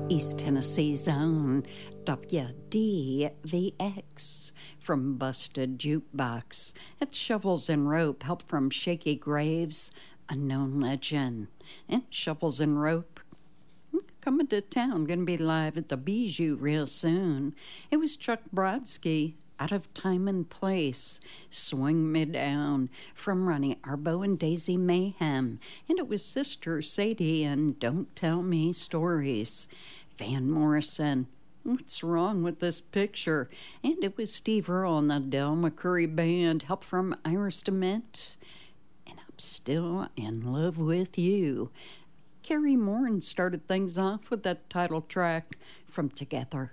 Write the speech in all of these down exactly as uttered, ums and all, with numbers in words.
East Tennessee's own W D V X. From Busted Jukebox, it's Shovels and Rope, help from Shaky Graves, Unknown Legend. And Shovels and Rope coming to town, gonna be live at the Bijou real soon. It was Chuck Brodsky, Out of Time and Place, Swing Me Down, from Ronnie Arbo and Daisy Mayhem. And it was Sister Sadie and Don't Tell Me Stories. Van Morrison, What's Wrong with This Picture? And it was Steve Earle and the Del McCurry Band, help from Iris DeMent. And I'm Still in Love with You. Carrie Morin started things off with that title track from Together.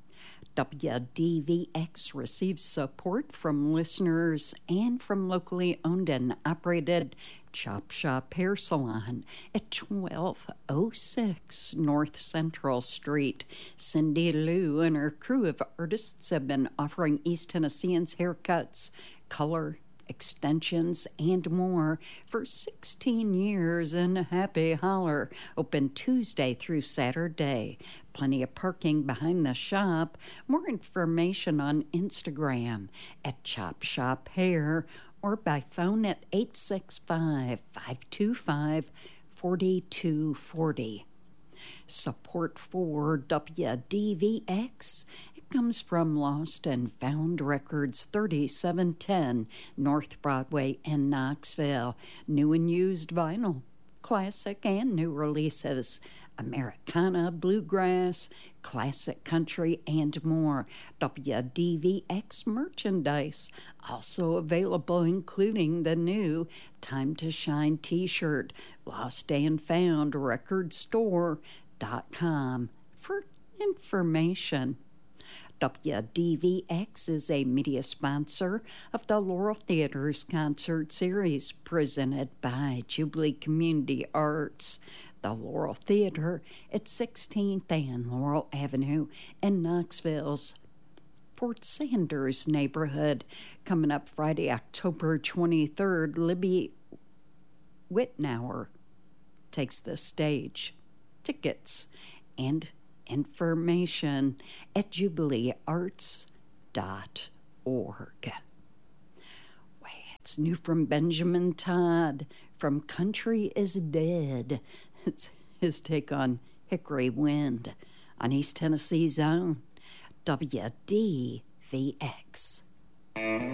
W D V X receives support from listeners and from locally owned and operated Chop Shop Hair Salon at twelve oh six North Central Street. Cindy Lou and her crew of artists have been offering East Tennesseans haircuts, color, extensions, and more for sixteen years in Happy Holler. Open Tuesday through Saturday. Plenty of parking behind the shop. More information on Instagram at Chop Shop Hair or by phone at eight six five, five two five, four two four zero. Support for W D V X comes from Lost and Found Records, thirty-seven ten North Broadway in Knoxville. New and used vinyl, classic and new releases, Americana, bluegrass, classic country, and more. W D V X merchandise also available, including the new Time to Shine t-shirt. Lost and Found Record Store dot com for information. W D V X is a media sponsor of the Laurel Theater's concert series presented by Jubilee Community Arts. The Laurel Theater at sixteenth and Laurel Avenue in Knoxville's Fort Sanders neighborhood. Coming up Friday, October twenty-third, Libby Whitnauer takes the stage. Tickets and information at jubilee arts dot org. It's new from Benjamin Todd from Country is Dead. It's his take on Hickory Wind on East Tennessee's own W D V X.